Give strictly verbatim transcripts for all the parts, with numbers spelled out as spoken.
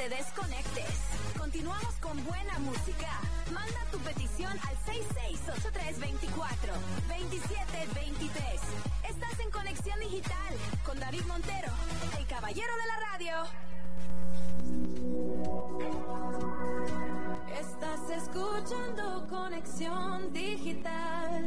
te desconectes. Continuamos con buena música. Manda tu petición al seis seis ocho tres dos cuatro dos siete dos tres. Estás en Conexión Digital con David Montero, el caballero de la radio. Estás escuchando Conexión Digital.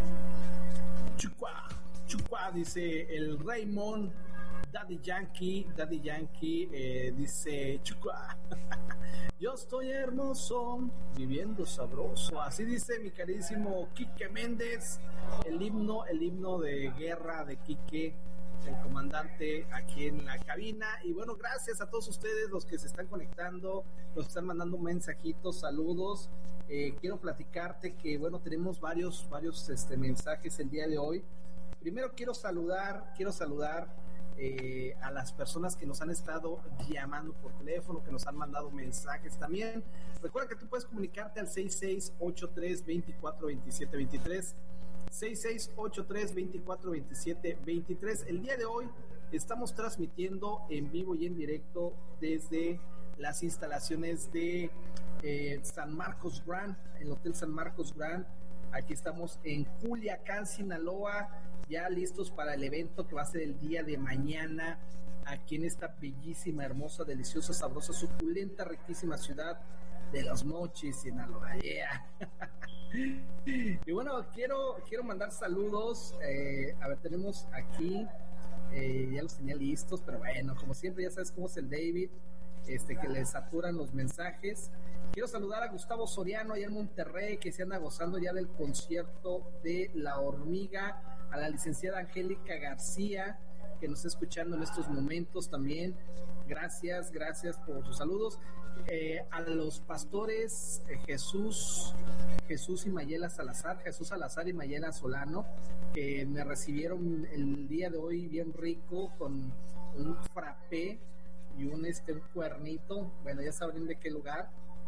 Chucua, chucua, dice el Raymond. Daddy Yankee, Daddy Yankee eh, dice chucua. Yo estoy hermoso, viviendo sabroso. Así dice mi carísimo Quique Méndez, el himno, el himno de guerra de Quique, el comandante aquí en la cabina. Y bueno, gracias a todos ustedes los que se están conectando, los que están mandando mensajitos, saludos. Eh, quiero platicarte que bueno, tenemos varios, varios este, mensajes el día de hoy. Primero quiero saludar, quiero saludar Eh, a las personas que nos han estado llamando por teléfono, que nos han mandado mensajes también. Recuerda que tú puedes comunicarte al seis seis ocho tres dos cuatro dos siete dos tres, seis seis ocho tres dos cuatro dos siete dos tres. El día de hoy estamos transmitiendo en vivo y en directo desde las instalaciones de eh, San Marcos Grand, el Hotel San Marcos Grand. Aquí estamos en Culiacán, Sinaloa, ya listos para el evento que va a ser el día de mañana, aquí en esta bellísima, hermosa, deliciosa, sabrosa, suculenta, riquísima ciudad de Los Mochis, Sinaloa. Yeah. Y bueno, quiero, quiero mandar saludos. Eh, a ver, tenemos aquí, eh, ya los tenía listos, pero bueno, como siempre, ya sabes cómo es el David, este, que le saturan los mensajes. Quiero saludar a Gustavo Soriano allá en Monterrey, que se anda gozando ya del concierto de La Hormiga, a la licenciada Angélica García, que nos está escuchando en estos momentos también. Gracias, gracias por sus saludos. Eh, a los pastores eh, Jesús, Jesús y Mayela Salazar, Jesús Salazar y Mayela Solano, que me recibieron el día de hoy bien rico con un frappé y un, este, un cuernito. Bueno, ya sabrán de qué lugar.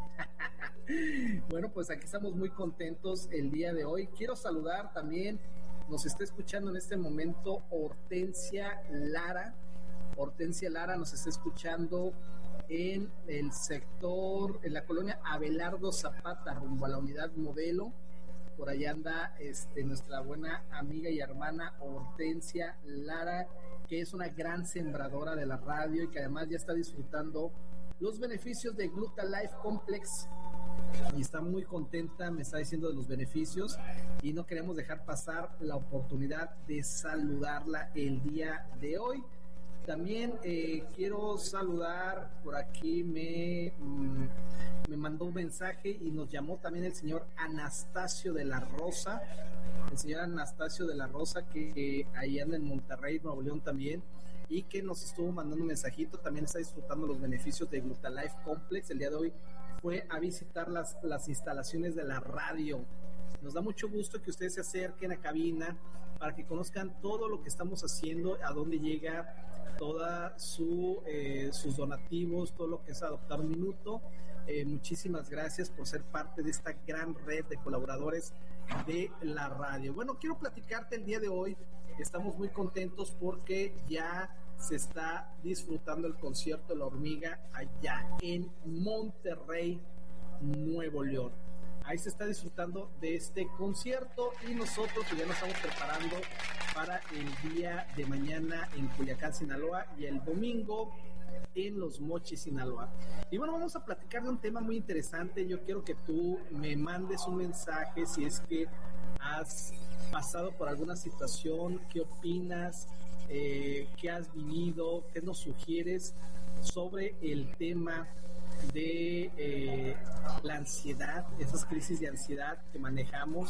Bueno, pues aquí estamos muy contentos el día de hoy. Quiero saludar también, nos está escuchando en este momento Hortensia Lara. Hortensia Lara nos está escuchando en el sector, en la colonia Abelardo Zapata, rumbo a la unidad Modelo. Por allá anda este, nuestra buena amiga y hermana Hortensia Lara, que es una gran sembradora de la radio y que además ya está disfrutando los beneficios de Gluta Life Complex y está muy contenta, me está diciendo de los beneficios, y no queremos dejar pasar la oportunidad de saludarla el día de hoy. También eh, quiero saludar, por aquí me, mm, me mandó un mensaje y nos llamó también el señor Anastasio de la Rosa, el señor Anastasio de la Rosa, que eh, ahí anda en Monterrey, Nuevo León también, y que nos estuvo mandando un mensajito, también está disfrutando los beneficios de Gluta Life Complex. El día de hoy fue a visitar las, las instalaciones de la radio. Nos da mucho gusto que ustedes se acerquen a cabina para que conozcan todo lo que estamos haciendo, a dónde llega toda su eh, sus donativos, todo lo que es Adoptar un Minuto. Eh, muchísimas gracias por ser parte de esta gran red de colaboradores de la radio. Bueno, quiero platicarte el día de hoy. Estamos muy contentos porque ya se está disfrutando el concierto de La Hormiga allá en Monterrey, Nuevo León. Ahí se está disfrutando de este concierto y nosotros ya nos estamos preparando para el día de mañana en Culiacán, Sinaloa, y el domingo en Los Mochis, Sinaloa. Y bueno, vamos a platicar de un tema muy interesante. Yo quiero que tú me mandes un mensaje si es que has pasado por alguna situación, qué opinas, eh, qué has vivido, qué nos sugieres sobre el tema de eh, la ansiedad, esas crisis de ansiedad que manejamos,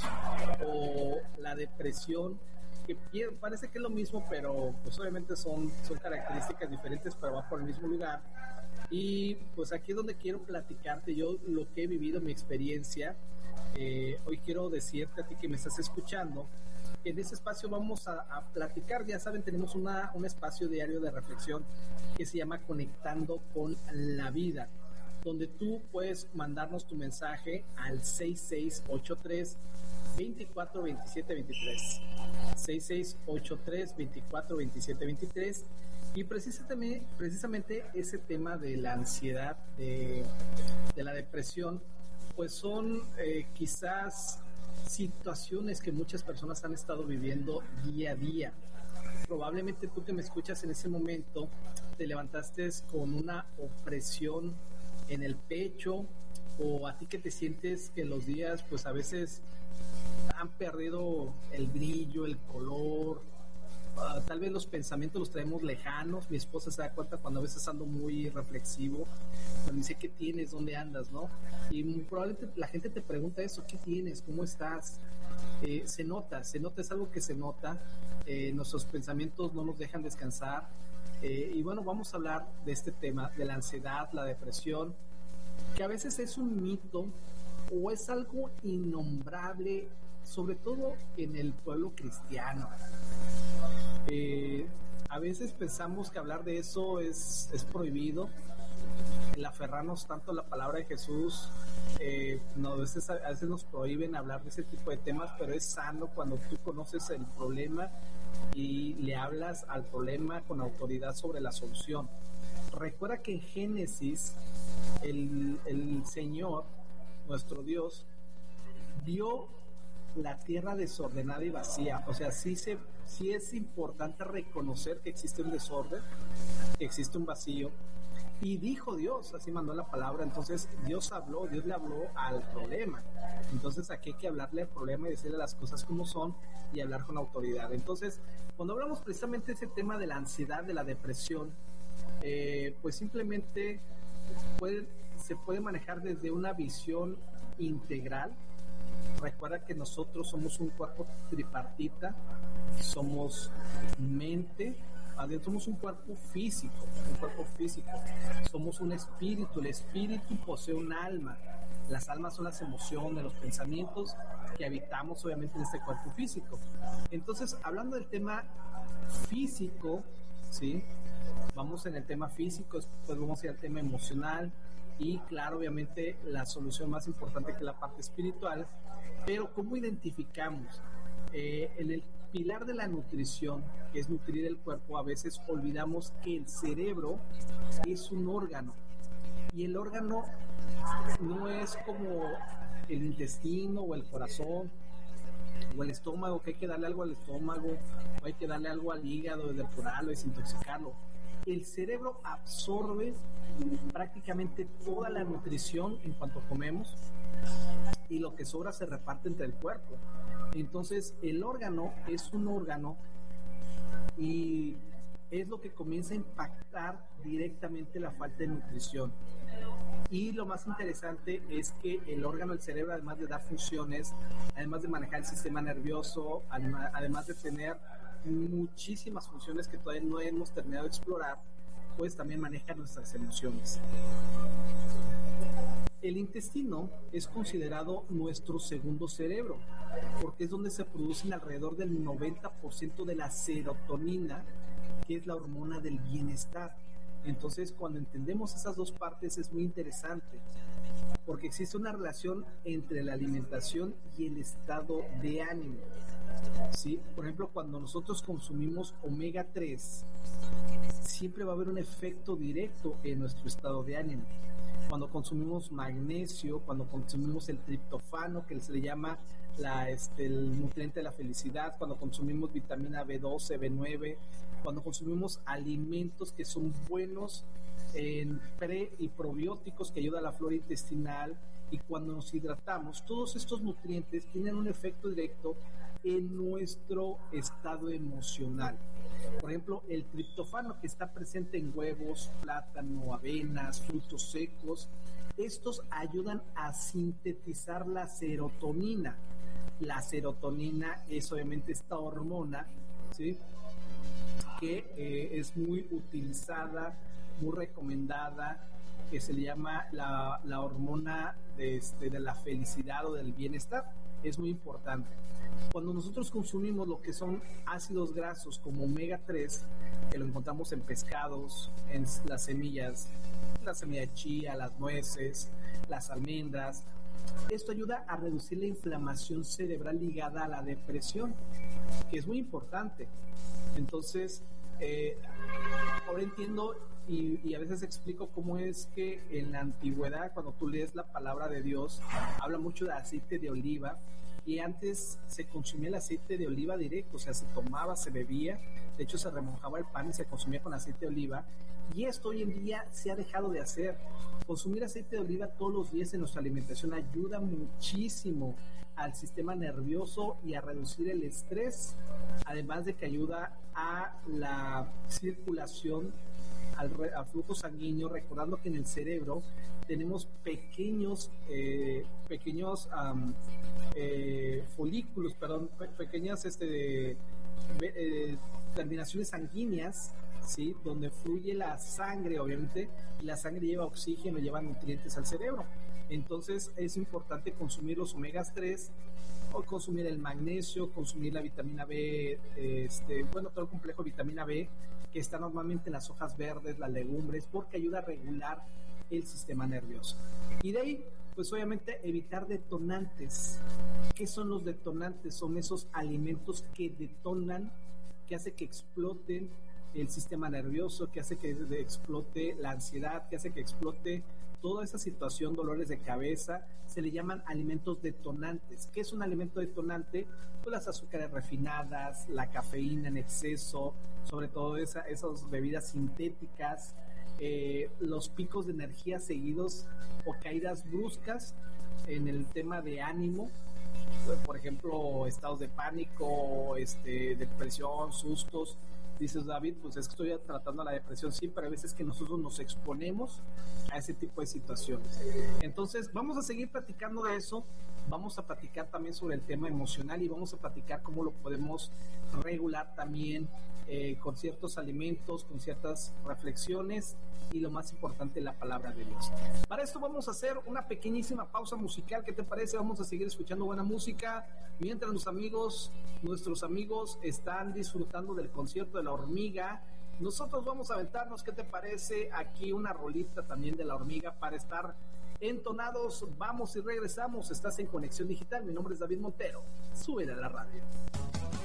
o la depresión, que parece que es lo mismo, pero pues obviamente son, son características diferentes, pero va por el mismo lugar. Y pues aquí es donde quiero platicarte yo lo que he vivido, mi experiencia. Eh, hoy quiero decirte a ti que me estás escuchando, que en ese espacio vamos a, a platicar. Ya saben, tenemos una, un espacio diario de reflexión que se llama Conectando con la Vida. donde tú puedes mandarnos tu mensaje al seis seis ocho tres, veinticuatro veintisiete veintitrés. seis seis ocho tres, veinticuatro veintisiete veintitrés. Y precisamente, precisamente ese tema de la ansiedad, de, de la depresión, pues son eh, quizás situaciones que muchas personas han estado viviendo día a día. Probablemente tú que me escuchas en ese momento te levantaste con una opresión en el pecho, o a ti que te sientes que los días pues a veces han perdido el brillo, el color, uh, tal vez los pensamientos los traemos lejanos. Mi esposa se da cuenta cuando a veces ando muy reflexivo, cuando dice ¿qué tienes? ¿Dónde andas? ¿No? Y probablemente la gente te pregunta eso, ¿qué tienes? ¿Cómo estás? Eh, se nota, se nota, es algo que se nota. Eh, nuestros pensamientos no nos dejan descansar. Eh, y bueno, vamos a hablar de este tema, de la ansiedad, la depresión, que a veces es un mito o es algo innombrable, sobre todo en el pueblo cristiano. Eh, a veces pensamos que hablar de eso es, es prohibido, el aferrarnos tanto a la palabra de Jesús. Eh, no, a, veces, a veces nos prohíben hablar de ese tipo de temas, pero es sano cuando tú conoces el problema y le hablas al problema con autoridad sobre la solución. Recuerda que en Génesis el, el Señor, nuestro Dios, vio la tierra desordenada y vacía. O sea, sí, se, sí es importante reconocer que existe un desorden, que existe un vacío. Y dijo Dios, así mandó la palabra. Entonces Dios habló, Dios le habló al problema. Entonces aquí hay que hablarle al problema y decirle las cosas como son y hablar con autoridad. Entonces, cuando hablamos precisamente de ese tema de la ansiedad, de la depresión, eh, pues simplemente puede, se puede manejar desde una visión integral. Recuerda que nosotros somos un cuerpo tripartita, somos mente, somos un cuerpo físico, un cuerpo físico, somos un espíritu. El espíritu posee un alma. Las almas son las emociones, los pensamientos que habitamos obviamente en este cuerpo físico. Entonces, hablando del tema físico, ¿sí? Vamos en el tema físico, después vamos a ir al tema emocional y claro, obviamente la solución más importante que la parte espiritual. Pero ¿cómo identificamos? Eh, en el pilar de la nutrición, que es nutrir el cuerpo, a veces olvidamos que el cerebro es un órgano, y el órgano no es como el intestino o el corazón o el estómago, que hay que darle algo al estómago o hay que darle algo al hígado, depurarlo, desintoxicarlo. El cerebro absorbe prácticamente toda la nutrición en cuanto comemos, y lo que sobra se reparte entre el cuerpo. Entonces el órgano es un órgano y es lo que comienza a impactar directamente la falta de nutrición. Y lo más interesante es que el órgano del cerebro, además de dar funciones, además de manejar el sistema nervioso, además de tener muchísimas funciones que todavía no hemos terminado de explorar, pues también maneja nuestras emociones. El intestino es considerado nuestro segundo cerebro, porque es donde se producen alrededor del noventa por ciento de la serotonina, que es la hormona del bienestar. Entonces, cuando entendemos esas dos partes es muy interesante, porque existe una relación entre la alimentación y el estado de ánimo. ¿Sí? Por ejemplo, cuando nosotros consumimos omega tres, siempre va a haber un efecto directo en nuestro estado de ánimo. Cuando consumimos magnesio, cuando consumimos el triptofano, que se le llama la, este, el nutriente de la felicidad, cuando consumimos vitamina B doce, B nueve, cuando consumimos alimentos que son buenos en pre y probióticos que ayudan a la flora intestinal, y cuando nos hidratamos, todos estos nutrientes tienen un efecto directo en nuestro estado emocional. Por ejemplo, el triptofano, que está presente en huevos, plátano, avenas, frutos secos, estos ayudan a sintetizar la serotonina. La serotonina es obviamente esta hormona, ¿sí?, que eh, es muy utilizada, muy recomendada, que se le llama la, la hormona de, este, de la felicidad o del bienestar. es muy importante. Cuando nosotros consumimos lo que son ácidos grasos como omega tres, que lo encontramos en pescados, en las semillas, la semilla de chía, las nueces, las almendras, esto ayuda a reducir la inflamación cerebral ligada a la depresión, que es muy importante. Entonces, eh, ahora entiendo y, y a veces explico cómo es que en la antigüedad, cuando tú lees la palabra de Dios, habla mucho de aceite de oliva, y antes se consumía el aceite de oliva directo, o sea, se tomaba, se bebía, de hecho se remojaba el pan y se consumía con aceite de oliva, y esto hoy en día se ha dejado de hacer. Consumir aceite de oliva todos los días en nuestra alimentación ayuda muchísimo al sistema nervioso y a reducir el estrés, además de que ayuda a la circulación, al, al flujo sanguíneo, recordando que en el cerebro tenemos pequeños eh, pequeños um, eh, folículos, perdón, pe- pequeñas este, eh, terminaciones sanguíneas, ¿sí? Donde fluye la sangre, obviamente, y la sangre lleva oxígeno, lleva nutrientes al cerebro. Entonces es importante consumir los omegas tres, o consumir el magnesio, consumir la vitamina B, este, bueno, todo el complejo de vitamina B, que está normalmente en las hojas verdes, las legumbres, porque ayuda a regular el sistema nervioso. Y de ahí, pues obviamente evitar detonantes. ¿Qué son los detonantes? Son esos alimentos que detonan, que hace que exploten el sistema nervioso, que hace que explote la ansiedad, que hace que explote toda esa situación, dolores de cabeza. Se le llaman alimentos detonantes. ¿Qué es un alimento detonante? Pues las azúcares refinadas, la cafeína en exceso, sobre todo esa, esas bebidas sintéticas, eh, los picos de energía seguidos o caídas bruscas en el tema de ánimo, por ejemplo, estados de pánico, este, depresión, sustos. Dices, David, pues es que estoy tratando la depresión, sí, pero a veces que nosotros nos exponemos a ese tipo de situaciones. Entonces, vamos a seguir platicando de eso, vamos a platicar también sobre el tema emocional y vamos a platicar cómo lo podemos regular también eh, con ciertos alimentos, con ciertas reflexiones y lo más importante, la palabra de Dios. Para esto vamos a hacer una pequeñísima pausa musical. ¿Qué te parece? Vamos a seguir escuchando buena música mientras los amigos, nuestros amigos están disfrutando del concierto de La Hormiga. Nosotros vamos a aventarnos, ¿qué te parece? Aquí una rolita también de La Hormiga para estar entonados. Vamos y regresamos. Estás en Conexión Digital. Mi nombre es David Montero. Súbele a la radio.